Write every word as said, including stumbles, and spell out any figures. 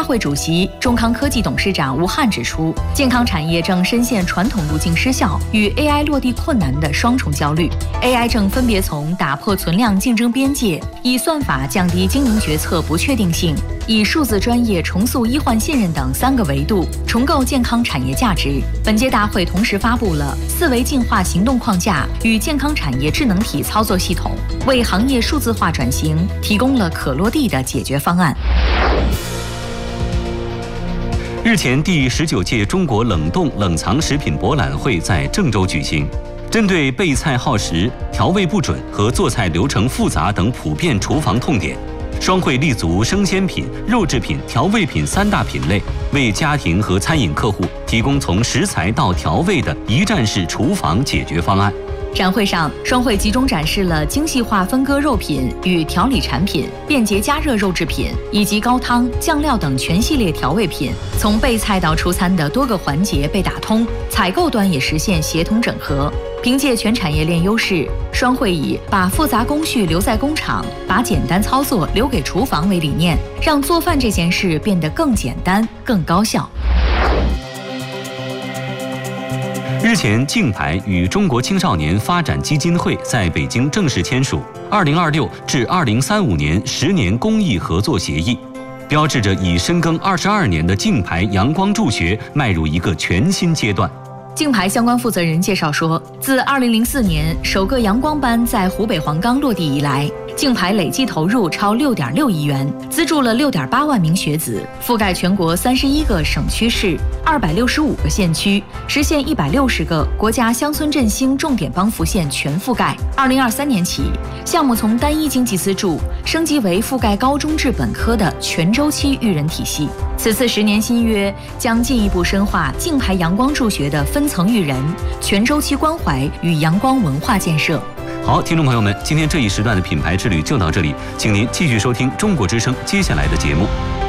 大会主席、中康科技董事长吴汉指出，健康产业正深陷传统路径失效与 A I 落地困难的双重焦虑。A I 正分别从打破存量竞争边界，以算法降低经营决策不确定性，以数字专业重塑医患信任等三个维度重构健康产业价值。本届大会同时发布了四维进化行动框架与健康产业智能体操作系统，为行业数字化转型提供了可落地的解决方案。 日前，第十九届中国冷冻冷藏食品博览会在郑州举行。针对备菜耗时、调味不准和做菜流程复杂等普遍厨房痛点，双汇立足生鲜品、肉制品、调味品三大品类，为家庭和餐饮客户提供从食材到调味的一站式厨房解决方案。 展会上，双汇集中展示了精细化分割肉品与调理产品、便捷加热肉制品以及高汤、酱料等全系列调味品，从备菜到出餐的多个环节被打通，采购端也实现协同整合。凭借全产业链优势，双汇以把复杂工序留在工厂，把简单操作留给厨房为理念，让做饭这件事变得更简单、更高效。 日前，竞牌与中国青少年发展基金会在北京正式签署二零二六至二零三五年十年公益合作协议，标志着以深耕二十二年的竞牌阳光助学迈入一个全新阶段。 竞牌相关负责人介绍说，自二零零四年首个阳光班在湖北黄冈落地以来，竞牌累计投入超六点六亿元，资助了六点八万名学子，覆盖全国三十一个省区市、二百六十五个县区，实现一百六十个国家乡村振兴重点帮扶县全覆盖。二零二三年起，项目从单一经济资助升级为覆盖高中至本科的全周期育人体系。此次十年新约将进一步深化竞牌阳光助学的分层育人、全周期关怀与阳光文化建设。 好，听众朋友们，今天这一时段的品牌之旅就到这里，请您继续收听中国之声接下来的节目。